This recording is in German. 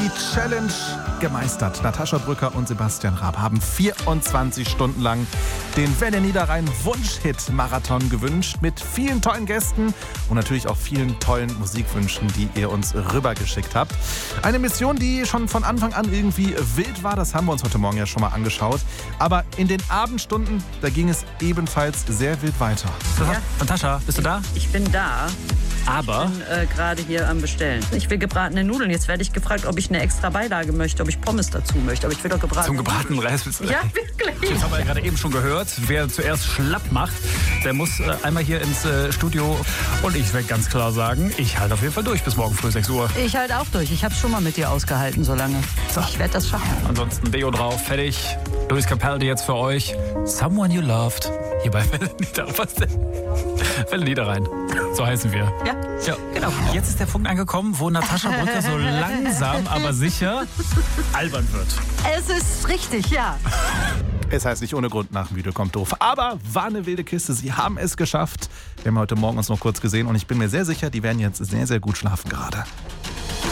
die Challenge gemeistert. Natascha Brücker und Sebastian Raab haben 24 Stunden lang den Welle Niederrhein Wunschhit-Marathon gewünscht mit vielen tollen Gästen und natürlich auch vielen tollen Musikwünschen, die ihr uns rübergeschickt habt. Eine Mission, die schon von Anfang an irgendwie wild war, das haben wir uns heute Morgen ja schon mal angeschaut. Aber in den Abendstunden, da ging es ebenfalls sehr wild weiter. Ja. Natascha, bist du da? Ich bin da. Aber? Ich bin gerade hier am Bestellen. Ich will gebratene Nudeln. Jetzt werde ich gefragt, ob ich eine extra Beilage möchte, ob ich Pommes dazu möchte. Aber ich will doch gebratene Zum gebratenen Reis willst du? Ja, wirklich. Das haben wir ja gerade eben schon gehört. Wer zuerst schlapp macht, der muss einmal hier ins Studio. Und ich werde ganz klar sagen, ich halte auf jeden Fall durch bis morgen früh 6 Uhr. Ich halte auch durch. Ich habe schon mal mit dir ausgehalten so lange. So. Ich werde das schaffen. Ansonsten Deo drauf, fertig. Luis Capaldi jetzt für euch. Someone You Loved. Hier bei Welle Niederrhein. Was denn? Welle Niederrhein. So heißen wir. Ja, genau. Jetzt ist der Punkt angekommen, wo Natascha Brücker so langsam, aber sicher albern wird. Es ist richtig, ja. Es heißt nicht ohne Grund, nach müde kommt doof. Aber war eine wilde Kiste. Sie haben es geschafft. Wir haben heute Morgen uns noch kurz gesehen und ich bin mir sehr sicher, die werden jetzt sehr, sehr gut schlafen gerade.